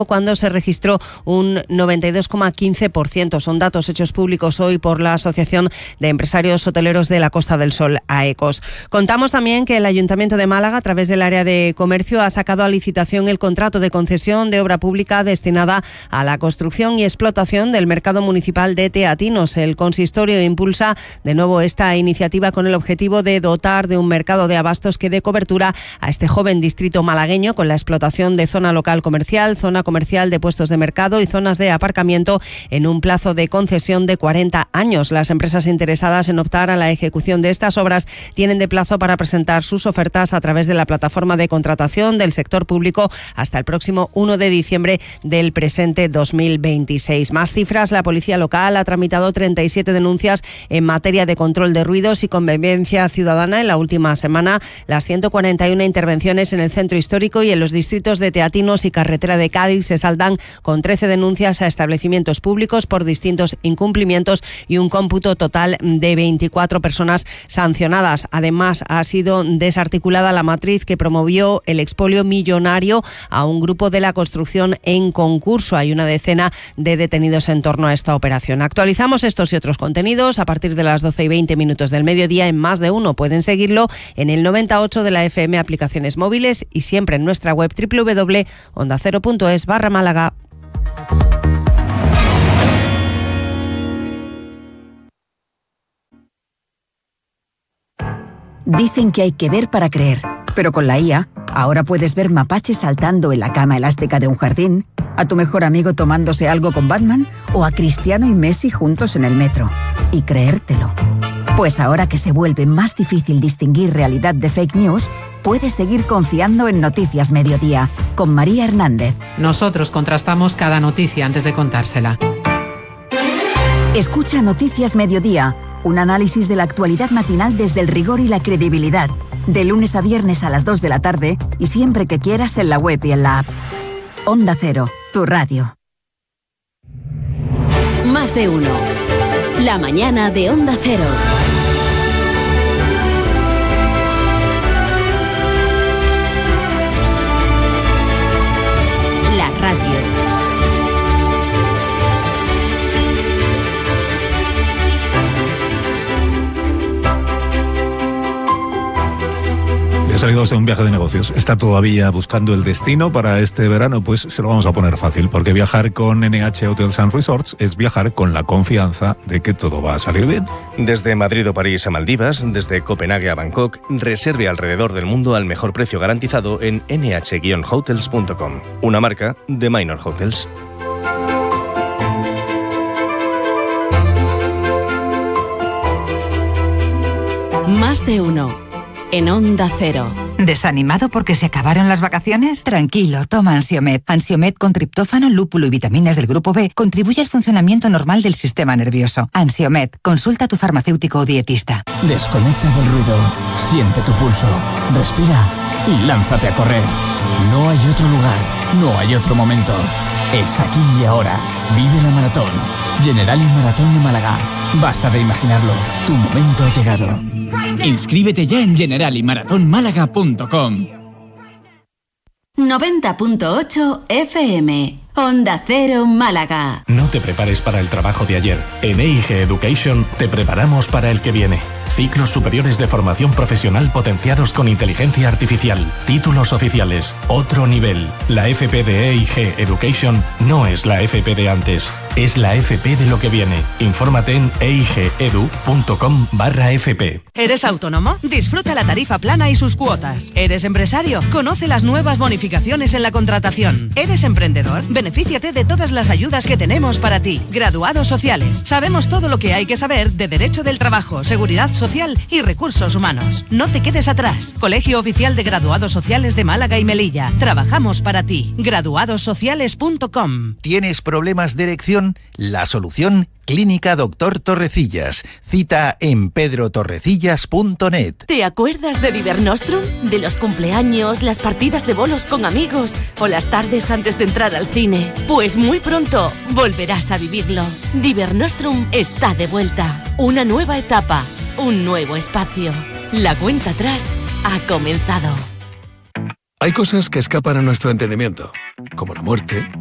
cuando se registró un 92,15%. Son datos hechos públicos hoy por la Asociación de Empresarios Hoteleros de la Costa del Sol, AECOS. Contamos también que el Ayuntamiento de Málaga, a través del área de comercio, ha sacado a licitación el contrato de concesión de obra pública destinada a la construcción y explotación del mercado municipal de Teatinos. El consistorio impulsa de nuevo esta iniciativa con el objetivo de dotar de un mercado de abastos que dé cobertura a este joven distrito malagueño, con la explotación de zona local comercial, zona comercial de puestos de mercado y zonas de aparcamiento en un plazo de concesión de 40 años. Las empresas interesadas en optar a la ejecución de estas obras tienen de plazo para presentar sus ofertas a través de la plataforma de contratación del sector público hasta el próximo 1 de diciembre del presente 2026. Más cifras: la policía local ha tramitado 37 denuncias en materia de control de ruidos y convivencia ciudadana en la última semana. Las 141 intervenciones en el centro histórico y en los distritos de Teatinos y Carretera de Cádiz se saldan con 13 denuncias a establecimientos públicos por distintos incumplimientos y un cómputo total de 24 personas sancionadas. Además, ha sido desarticulada la matriz que promovió el expolio millonario a un grupo de la construcción en concurso. Hay una decena de detenidos en torno a esta operación. Actualizamos estos y otros contenidos a partir de las 12:20 del mediodía en Más de Uno. Pueden seguirlo en el 98 de la FM, aplicaciones móviles y siempre en nuestra web www.ondacero.es/Málaga. Dicen que hay que ver para creer, pero con la IA ahora puedes ver mapaches saltando en la cama elástica de un jardín, a tu mejor amigo tomándose algo con Batman o a Cristiano y Messi juntos en el metro. Y creértelo. Pues ahora que se vuelve más difícil distinguir realidad de fake news, puedes seguir confiando en Noticias Mediodía, con María Hernández. Nosotros contrastamos cada noticia antes de contársela. Escucha Noticias Mediodía, un análisis de la actualidad matinal desde el rigor y la credibilidad, de lunes a viernes a las 2 de la tarde y siempre que quieras en la web y en la app. Onda Cero, tu radio. Más de uno. La mañana de Onda Cero. La radio. Ha salido de un viaje de negocios. Está todavía buscando el destino para este verano. Pues se lo vamos a poner fácil, porque viajar con NH Hotels and Resorts es viajar con la confianza de que todo va a salir bien. Desde Madrid o París a Maldivas, desde Copenhague a Bangkok, reserve alrededor del mundo al mejor precio garantizado en nh-hotels.com, una marca de Minor Hotels. Más de uno. En Onda Cero. ¿Desanimado porque se acabaron las vacaciones? Tranquilo, toma Ansiomed. Ansiomed con triptófano, lúpulo y vitaminas del grupo B contribuye al funcionamiento normal del sistema nervioso. Ansiomed, consulta a tu farmacéutico o dietista. Desconecta del ruido, siente tu pulso, respira y lánzate a correr. No hay otro lugar, no hay otro momento. Es aquí y ahora. Vive la maratón. Generali Maratón de Málaga. Basta de imaginarlo. Tu momento ha llegado. Inscríbete ya en generaliMarathonmálaga.com. 90.8 FM. Onda Cero Málaga. No te prepares para el trabajo de ayer. En EIG Education te preparamos para el que viene. Ciclos superiores de formación profesional potenciados con inteligencia artificial. Títulos oficiales. Otro nivel. La FP de EIG Education no es la FP de antes. Es la FP de lo que viene. Infórmate en eigedu.com/FP. ¿Eres autónomo? Disfruta la tarifa plana y sus cuotas. ¿Eres empresario? Conoce las nuevas bonificaciones en la contratación. ¿Eres emprendedor? Benefíciate de todas las ayudas que tenemos para ti. Graduados sociales. Sabemos todo lo que hay que saber de derecho del trabajo, seguridad social y recursos humanos. No te quedes atrás. Colegio Oficial de Graduados Sociales de Málaga y Melilla. Trabajamos para ti. Graduadossociales.com. ¿Tienes problemas de erección? La solución, Clínica Doctor Torrecillas. Cita en pedrotorrecillas.net. ¿Te acuerdas de Divernostrum? De los cumpleaños, las partidas de bolos con amigos o las tardes antes de entrar al cine. Pues muy pronto volverás a vivirlo. Divernostrum está de vuelta. Una nueva etapa, un nuevo espacio. La cuenta atrás ha comenzado. Hay cosas que escapan a nuestro entendimiento, como la muerte,